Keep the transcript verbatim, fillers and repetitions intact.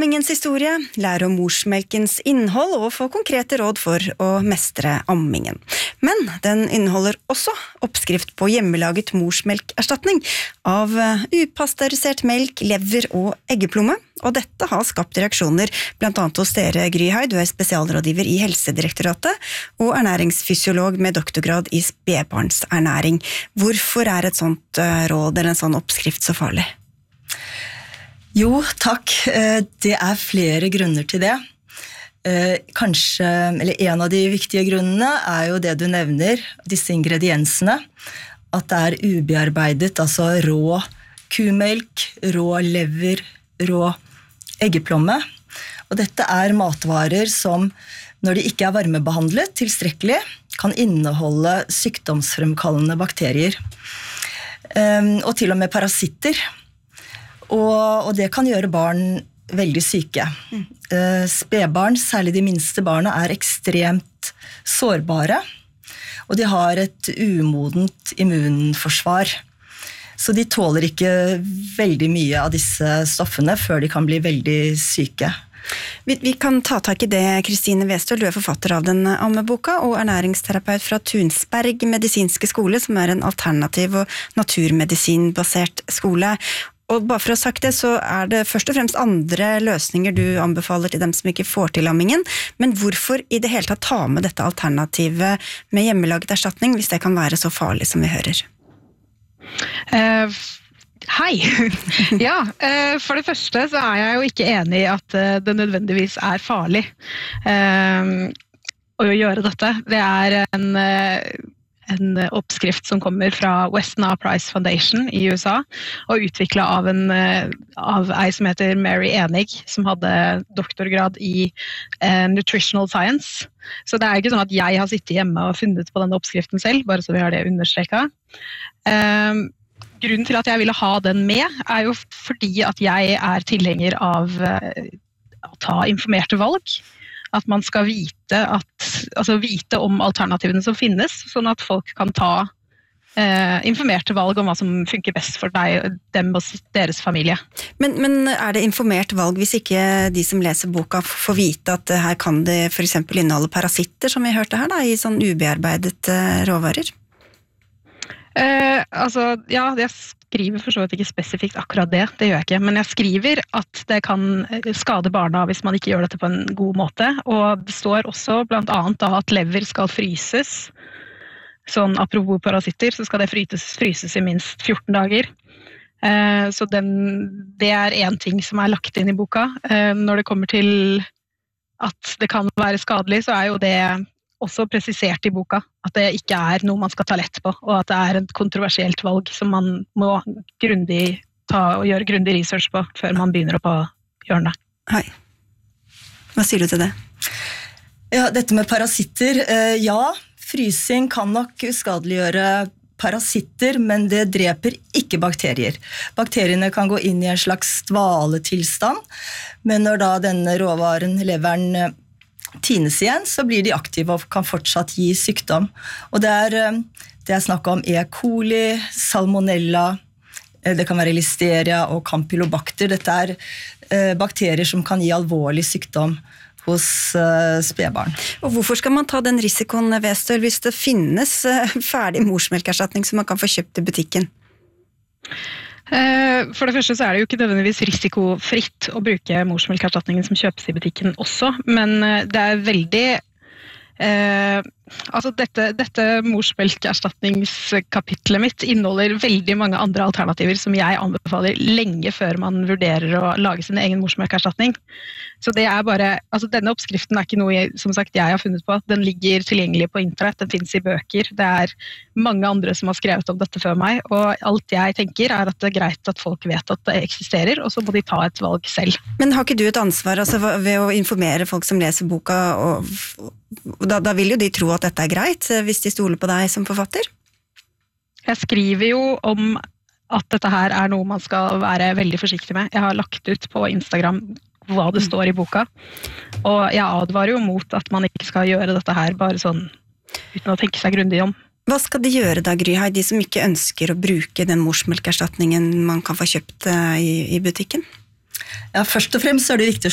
Ammingens historie, lære om morsmelkens innhold og få konkrete råd for å mestre ammingen. Men den inneholder også oppskrift på hjemmelaget morsmelkerstatning av upasteurisert melk, lever og eggeplomme. Og dette har skapt reaksjoner blant annet hos dere, Gry Hai, du er spesialrådgiver i Helsedirektoratet og ernæringsfysiolog med doktorgrad i spedbarnsernæring. Hvorfor er et sånt råd eller en sånn oppskrift så farlig? Jo, takk. Det er flere grunner til det. Kanskje, eller en av de viktige grunnene er jo det du nevner, disse ingrediensene. At det er ubearbeidet, altså rå kumelk, rå lever, rå eggeplomme. Og dette er matvarer som, når de ikke er varmebehandlet tilstrekkelig, kan inneholde sykdomsfremkallende bakterier. Og til og med parasitter. Og, og det kan gjøre barn veldig syke. Mm. Uh, spedbarn, særlig de minste barna, er ekstremt sårbare, og de har et umodent immunforsvar. Så de tåler ikke veldig mye av disse stoffene før de kan bli veldig syke. Vi, vi kan ta tak i det, Kristine Westøl, du er forfatter av den ammeboka og ernæringsterapeut fra Tunsberg medisinske skole, som er en alternativ og naturmedisinbasert skole. Og bare for å ha sagt det, så er det først og fremst andre løsninger du anbefaler til dem som ikke får til ammingen, men hvorfor i det hele tatt ta med dette alternativet med hjemmelaget erstatning, hvis det kan være så farlig som vi hører? Uh, hei! Ja, uh, for det første så er jeg jo ikke enig i at uh, det nødvendigvis er farlig uh, å gjøre dette. Det er en... Uh, en oppskrift som kommer fra Weston A. Price Foundation i U S A, og utviklet av, en, av ei som heter Mary Enig, som hadde doktorgrad i eh, Nutritional Science. Så det er ikke sånn at jeg har sittet hjemme og funnet på denne oppskriften selv, bare så vi har det understreket. Eh, grunnen til at jeg ville ha den med, er jo fordi at jeg er tilhenger av eh, å ta informerte valg. At man skal vite, at, altså vite om alternativene som finnes, sånn at folk kan ta eh, informerte valg om hva som funker best for deg, dem og deres familie. Men, men er det informert valg hvis ikke de som leser boka får vite at her kan det for eksempel inneholde parasitter, som vi hørte her, da, i sånn ubearbeidet eh, råvarer? Eh, altså, ja, jeg skriver for så vidt ikke spesifikt akkurat det, det gjør jeg ikke, men jeg skriver at det kan skade barna hvis man ikke gjør dette på en god måte, og det står også blant annet da at lever skal fryses, sånn apropos parasitter, så skal det fryses, fryses i minst fjorten dager. Eh, så den, det er en ting som er lagt inn i boka. Eh, når det kommer til at det kan være skadelig, så er jo det også presisert i boka, at det ikke er noe man skal ta lett på, og at det er et kontroversielt valg som man må grundig ta og gjøre grundig research på før man begynner å gjøre det. Hei. Hva sier du til det? Ja, dette med parasitter, eh, ja, frysing kan nok uskadeliggjøre parasitter, men det dreper ikke bakterier. Bakteriene kan gå inn i en slags dvaletilstand, men når da denne råvaren, leveren, tines igjen, så blir de aktive og kan fortsatt gi sykdom. Og det er, det er snakk om E. coli, salmonella, det kan være listeria og campylobacter. Dette er eh, bakterier som kan gi alvorlig sykdom hos eh, spedbarn. Og hvorfor skal man ta den risikoen, Westøl, hvis det finnes eh, ferdig morsmelkerstatning som man kan få kjøpt i butikken? For det første så er det jo ikke nødvendigvis risikofritt å bruke morsmelkerstatningen som kjøpes i butikken også, men det er veldig eh, altså dette, dette morsmelkerstatningskapitlet mitt inneholder veldig mange andre alternativer som jeg anbefaler lenge før man vurderer å lage sin egen morsmelkerstatning. Så det er bare, altså denne oppskriften er ikke noe jeg, som sagt, jeg har funnet på. Den ligger tilgjengelig på internett, den finnes i bøker. Det er mange andre som har skrevet om dette før meg, og alt jeg tenker er at det er greit at folk vet at det eksisterer, og så må de ta et valg selv. Men har ikke du et ansvar altså, ved å informere folk som leser boka, og, og da, da vil jo de tro at dette er greit, hvis de stoler på deg som forfatter? Jeg skriver jo om at dette her er noe man skal være veldig forsiktig med. Jeg har lagt ut på Instagram hva det står i boka, og jeg advarer jo mot at man ikke skal gjøre dette her bare sånn uten å tenke seg grundig om. Hva skal de gjøre da, Gry Hai, de som ikke ønsker å bruke den morsmelkerstatningen man kan få kjøpt i, i butikken? Ja, først og fremst er det viktig å